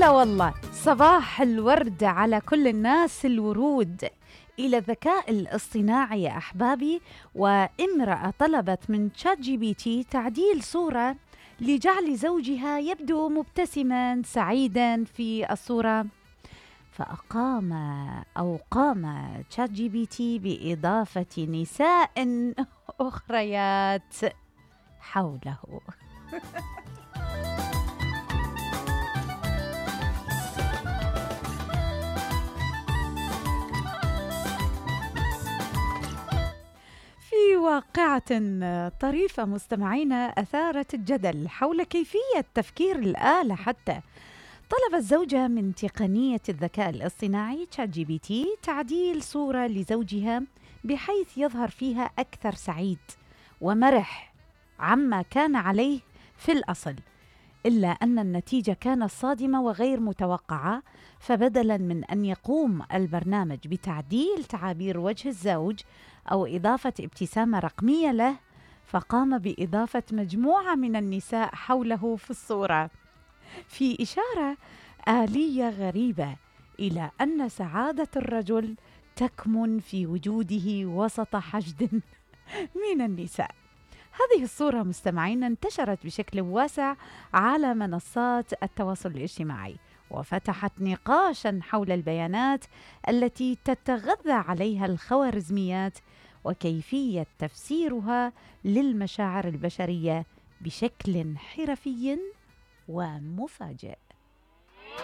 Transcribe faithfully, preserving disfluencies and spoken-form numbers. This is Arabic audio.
هلا والله، صباح الورد على كل الناس الورود. إلى الذكاء الاصطناعي يا أحبابي، وامرأة طلبت من تشات جي بي تي تعديل صورة لجعل زوجها يبدو مبتسما سعيدا في الصورة، فأقام أو قام تشات جي بي تي بإضافة نساء أخريات حوله. في واقعة طريفة مستمعينا أثارت الجدل حول كيفية تفكير الآلة. حتى طلب الزوجة من تقنية الذكاء الاصطناعي تشات جي بي تي تعديل صورة لزوجها بحيث يظهر فيها أكثر سعيد ومرح عما كان عليه في الأصل، إلا أن النتيجة كانت صادمة وغير متوقعة. فبدلاً من أن يقوم البرنامج بتعديل تعابير وجه الزوج أو إضافة ابتسامة رقمية له، فقام بإضافة مجموعة من النساء حوله في الصورة، في إشارة آلية غريبة إلى أن سعادة الرجل تكمن في وجوده وسط حشد من النساء. هذه الصورة مستمعين انتشرت بشكل واسع على منصات التواصل الاجتماعي، وفتحت نقاشا حول البيانات التي تتغذى عليها الخوارزميات وكيفية تفسيرها للمشاعر البشرية بشكل حرفي ومفاجئ.